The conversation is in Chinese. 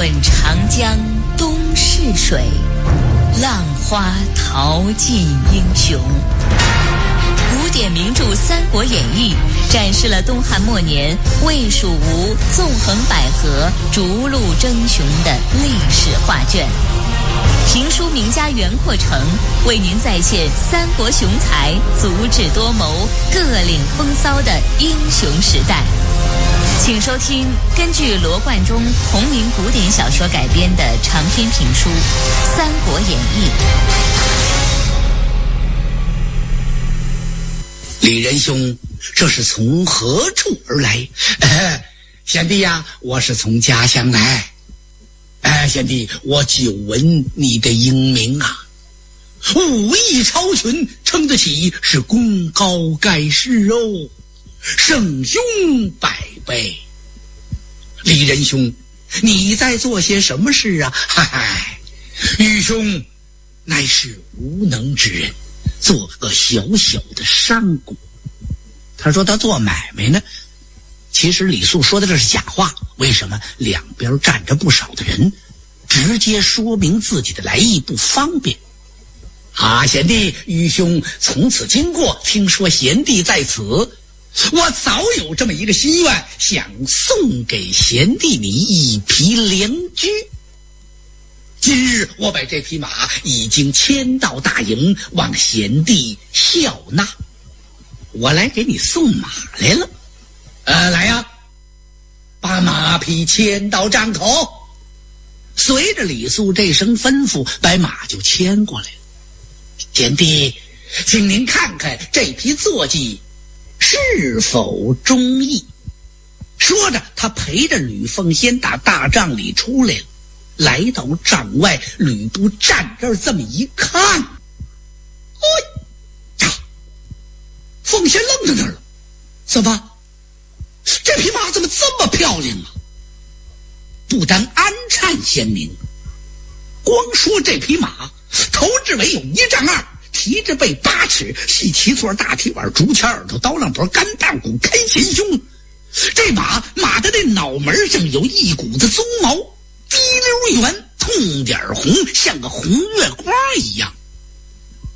滚长江东逝水，浪花淘尽英雄。古典名著《三国演义》展示了东汉末年魏蜀吴纵横捭阖、逐鹿争雄的历史画卷。评书名家袁阔成为您再现三国雄才足智多谋、各领风骚的英雄时代。请收听根据罗贯中同名古典小说改编的长篇评书《三国演义》。 李仁兄，这是从何处而来？贤弟呀，我是从家乡来。贤弟，我久闻你的英名啊，武艺超群，称得起是功高盖世哦，圣兄百倍。李仁兄，你在做些什么事啊？嗨，愚兄乃是无能之人，做个小小的商贾。他说他做买卖呢，其实李肃说的这是假话。为什么？两边站着不少的人，直接说明自己的来意不方便。贤弟，愚兄从此经过，听说贤弟在此，我早有这么一个心愿，想送给贤弟你一匹良驹。今日我把这匹马已经牵到大营，望贤弟笑纳。我来给你送马来了。来呀，把马匹牵到帐口。随着李肃这声吩咐，把马就牵过来了。贤弟，请您看看这匹坐骑是否中意。说着，他陪着吕奉先打大帐里出来了。来到帐外，吕布站这儿这么一看，奉先愣在那儿了。怎么，这匹马怎么这么漂亮啊？不单鞍颤鲜明，光说这匹马头至尾有1丈2，蹄着背8尺，细旗座，大蹄碗，竹签耳朵，刀浪脖，干棒骨，开前胸。这马的那脑门上有一股子鬃毛，滴溜圆，痛点红，像个红月光一样。